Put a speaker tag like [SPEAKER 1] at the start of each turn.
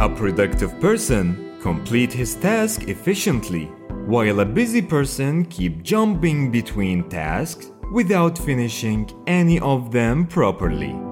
[SPEAKER 1] A productive person complete his task efficiently, while a busy person keep jumping between tasks without finishing any of them properly.